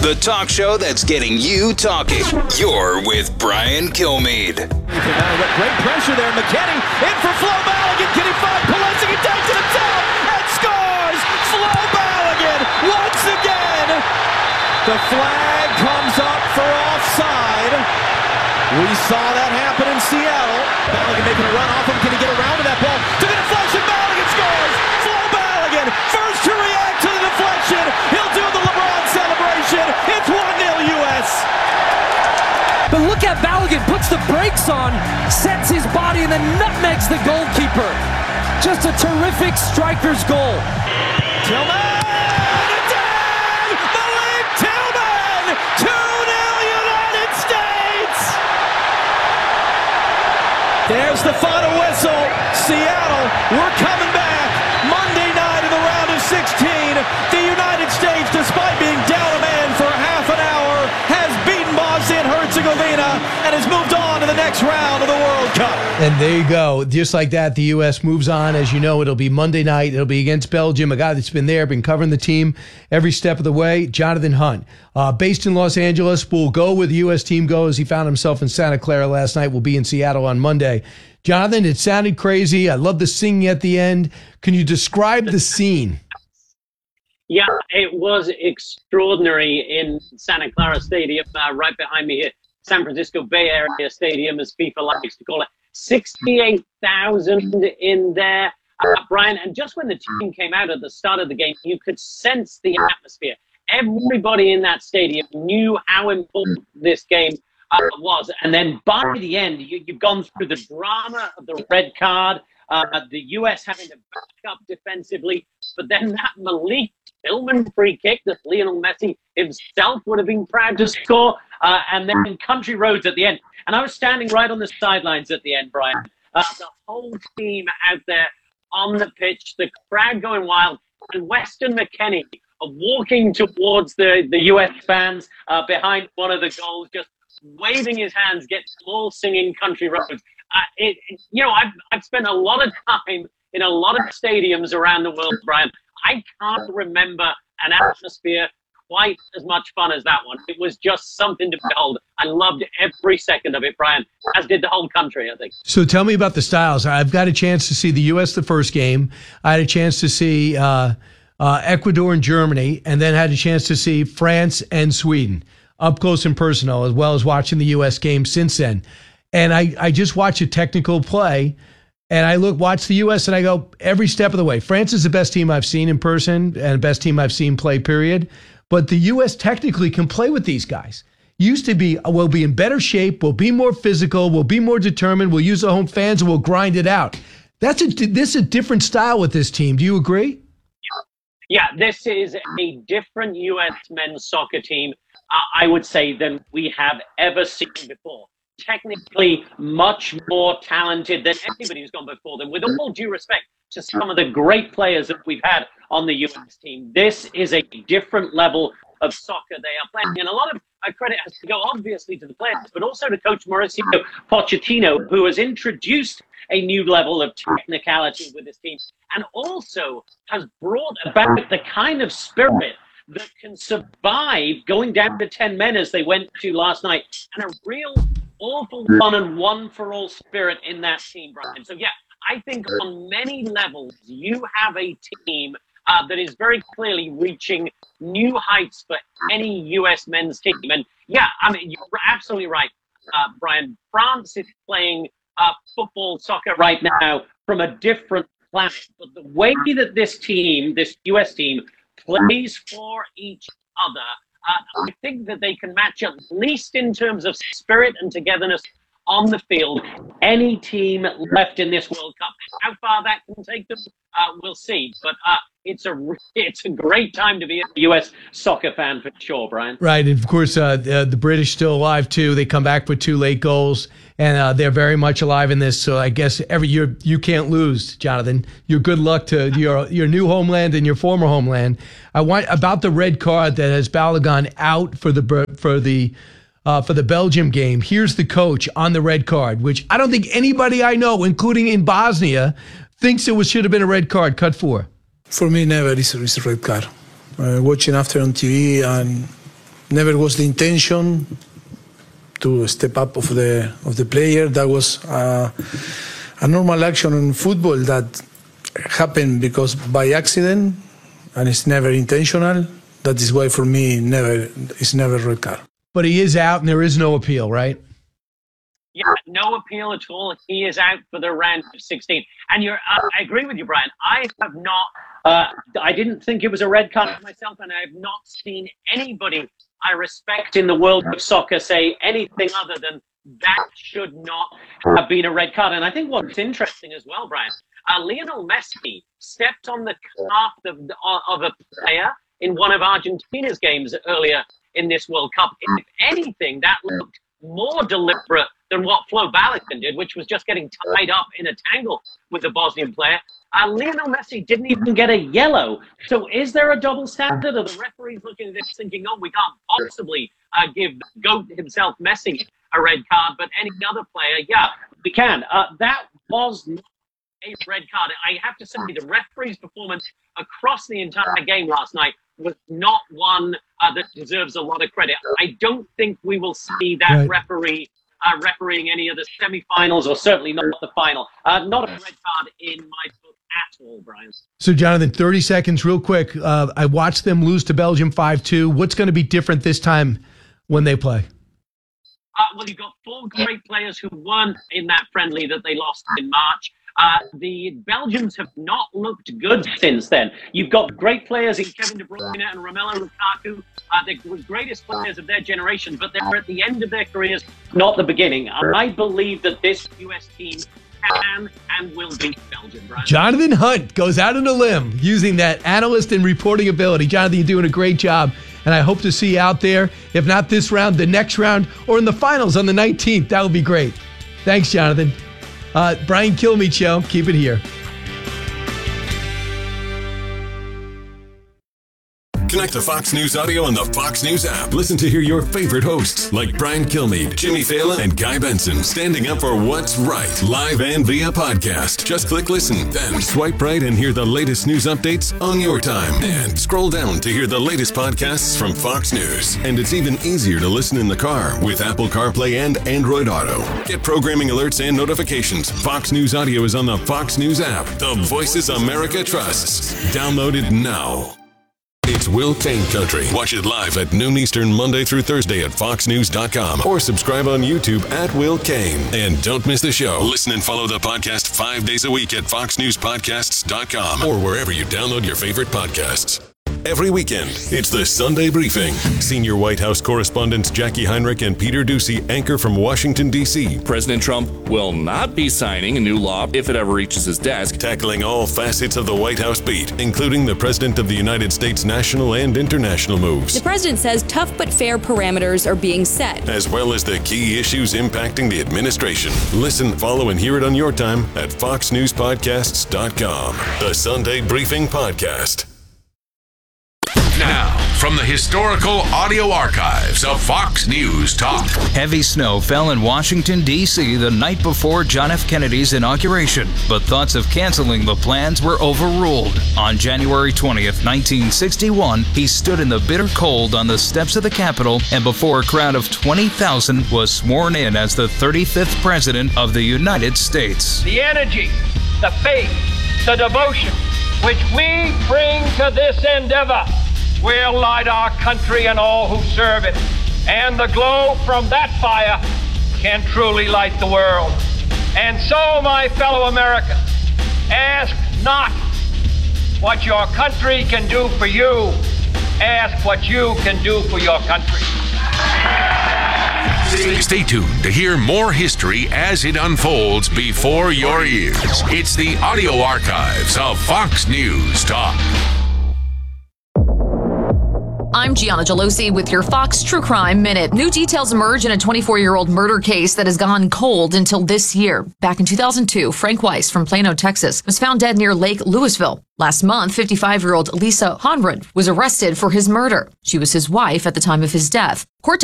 The talk show that's getting you talking. You're with Brian Kilmeade. Great pressure there. McKennie in for Flo Balogun. Can he find Pulisic? He takes it himself and scores! Flo Balogun once again. The flag comes up for offside. We saw that happen in Seattle. Balogun making a run off him. Can he get around to that ball? To the deflection, Balogun scores! Flo Balogun, first to react to the deflection. He'll do the LeBron celebration. It's 1-0 U.S. But look at Balogun, puts the brakes on, sets his body, and then nutmegs the goalkeeper. Just a terrific striker's goal. Tillman! It's in! Malik Tillman! 2-0 United States! There's the final whistle. Seattle, we're coming back. Monday night in the round of 16. The United States, despite being down a man for half an hour, has beaten Bosnia-Herzegovina and has moved on to the next round of the World Cup. And there you go. Just like that, the U.S. moves on. As you know, it'll be Monday night. It'll be against Belgium, a guy that's been there, been covering the team every step of the way, Jonathan Hunt. Based in Los Angeles, will go where the U.S. team goes. He found himself in Santa Clara last night. Will be in Seattle on Monday. Jonathan, it sounded crazy. I love the singing at the end. Can you describe the scene? Yeah, it was extraordinary in Santa Clara Stadium, right behind me here. San Francisco Bay Area Stadium, as FIFA likes to call it. 68,000 in there, Brian. And just when the team came out at the start of the game, you could sense the atmosphere. Everybody in that stadium knew how important this game was. And then by the end, you've gone through the drama of the red card, the U.S. having to back up defensively, but then that Malik Tillman free kick that Lionel Messi himself would have been proud to score, and then country roads at the end. And I was standing right on the sidelines at the end, Brian. The whole team out there on the pitch, the crowd going wild, and Weston McKennie walking towards the U.S. fans behind one of the goals, just waving his hands, get all singing country roads. I've spent a lot of time in a lot of stadiums around the world, Brian. I can't remember an atmosphere quite as much fun as that one. It was just something to behold. I loved every second of it, Brian, as did the whole country, I think. So tell me about the styles. I've got a chance to see the U.S. the first game. I had a chance to see Ecuador and Germany, and then had a chance to see France and Sweden up close and personal, as well as watching the U.S. game since then. And I just watched a technical play, and I watch the U.S. and I go, every step of the way. France is the best team I've seen in person and the best team I've seen play, period. But the U.S. technically can play with these guys. Used to be, we'll be in better shape, we'll be more physical, we'll be more determined, we'll use the home fans, and we'll grind it out. This is a different style with this team. Do you agree? Yeah, this is a different U.S. men's soccer team, I would say, than we have ever seen before. Technically much more talented than anybody who's gone before them. With all due respect to some of the great players that we've had on the U.S. team, this is a different level of soccer they are playing. And a lot of credit has to go, obviously, to the players, but also to Coach Mauricio Pochettino, who has introduced a new level of technicality with his team, and also has brought about the kind of spirit that can survive going down to 10 men as they went to last night, and a real awful fun and one-for-all spirit in that team, Brian. So, yeah, I think on many levels, you have a team that is very clearly reaching new heights for any U.S. men's team. And, yeah, I mean, you're absolutely right, Brian. France is playing football, soccer right now from a different planet. But the way that this team, this U.S. team, plays for each other, I think that they can match up, at least in terms of spirit and togetherness on the field, any team left in this World Cup. How far that can take them, we'll see. But it's a great time to be a U.S. soccer fan for sure, Brian. Right, and of course, the British still alive too. They come back with 2 late goals, and they're very much alive in this. So I guess every year you can't lose, Jonathan. Your good luck to your new homeland and your former homeland. I want about the red card that has Balogun out for the Belgium game. Here's the coach on the red card, which I don't think anybody I know, including in Bosnia, thinks should have been a red card cut for. For me, never is a red card. Watching after on TV, and never was the intention to step up of the player. That was a normal action in football that happened because by accident, and it's never intentional. That is why for me it's never red card. But he is out and there is no appeal, right? Yeah, no appeal at all. He is out for the round of 16. And I agree with you, Brian. I have not, I didn't think it was a red card myself, and I have not seen anybody I respect in the world of soccer say anything other than that should not have been a red card. And I think what's interesting as well, Brian, Lionel Messi stepped on the calf of a player in one of Argentina's games earlier in this World Cup. If anything, that looked more deliberate than what Flo Balogun did, which was just getting tied up in a tangle with the Bosnian player. Lionel Messi didn't even get a yellow. So is there a double standard? Are the referees looking at this thinking, oh, we can't possibly give GOAT himself, Messi, a red card, but any other player, yeah, we can. That was not a red card. I have to say the referee's performance across the entire game last night was not one that deserves a lot of credit. I don't think we will see that referee refereeing any of the semifinals, or certainly not the final. Not a red card in my book at all, Brian. So, Jonathan, 30 seconds real quick. I watched them lose to Belgium 5-2. What's going to be different this time when they play? Well, you've got four great players who weren't in that friendly that they lost in March. The Belgians have not looked good since then. You've got great players in Kevin De Bruyne and Romelu Lukaku, the greatest players of their generation, but they're at the end of their careers, not the beginning. I believe that this U.S. team can and will beat Belgium, Brian. Jonathan Hunt goes out on a limb using that analyst and reporting ability. Jonathan, you're doing a great job, and I hope to see you out there, if not this round, the next round, or in the finals on the 19th. That would be great. Thanks, Jonathan. Brian Kilmeade Show. Keep it here. Connect to Fox News Audio on the Fox News app. Listen to hear your favorite hosts like Brian Kilmeade, Jimmy Fallon, and Guy Benson standing up for what's right, live and via podcast. Just click listen, then swipe right and hear the latest news updates on your time. And scroll down to hear the latest podcasts from Fox News. And it's even easier to listen in the car with Apple CarPlay and Android Auto. Get programming alerts and notifications. Fox News Audio is on the Fox News app. The voices America trusts. Download it now. It's Will Kane Country. Watch it live at noon Eastern, Monday through Thursday at foxnews.com or subscribe on YouTube at Will Kane. And don't miss the show. Listen and follow the podcast 5 days a week at foxnewspodcasts.com or wherever you download your favorite podcasts. Every weekend, it's the Sunday Briefing. Senior White House correspondents Jackie Heinrich and Peter Doocy anchor from Washington, D.C. President Trump will not be signing a new law if it ever reaches his desk. Tackling all facets of the White House beat, including the President of the United States national and international moves. The president says tough but fair parameters are being set, as well as the key issues impacting the administration. Listen, follow, and hear it on your time at foxnewspodcasts.com. The Sunday Briefing Podcast. Now, from the historical audio archives of Fox News Talk. Heavy snow fell in Washington, D.C. the night before John F. Kennedy's inauguration, but thoughts of canceling the plans were overruled. On January 20th, 1961, he stood in the bitter cold on the steps of the Capitol and before a crowd of 20,000 was sworn in as the 35th President of the United States. The energy, the faith, the devotion which we bring to this endeavor will light our country and all who serve it. And the glow from that fire can truly light the world. And so, my fellow Americans, ask not what your country can do for you. Ask what you can do for your country. Stay tuned to hear more history as it unfolds before your ears. It's the audio archives of Fox News Talk. I'm Gianna Gelosi with your Fox True Crime Minute. New details emerge in a 24-year-old murder case that has gone cold until this year. Back in 2002, Frank Weiss from Plano, Texas, was found dead near Lake Louisville. Last month, 55-year-old Lisa Honrud was arrested for his murder. She was his wife at the time of his death. Court